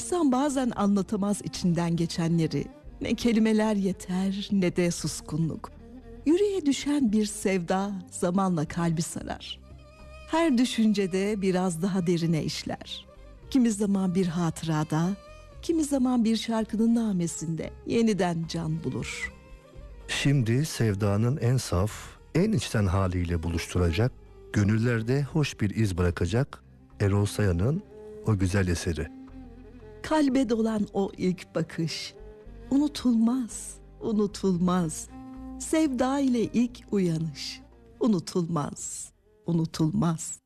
İnsan bazen anlatamaz içinden geçenleri. Ne kelimeler yeter ne de suskunluk. Yüreğe düşen bir sevda zamanla kalbi sarar. Her düşüncede biraz daha derine işler. Kimi zaman bir hatırada, kimi zaman bir şarkının namesinde yeniden can bulur. Şimdi sevdanın en saf, en içten haliyle buluşturacak, gönüllerde hoş bir iz bırakacak Erol Saya'nın o güzel eseri. Kalbe dolan o ilk bakış, unutulmaz, unutulmaz. Sevda ile ilk uyanış, unutulmaz, unutulmaz.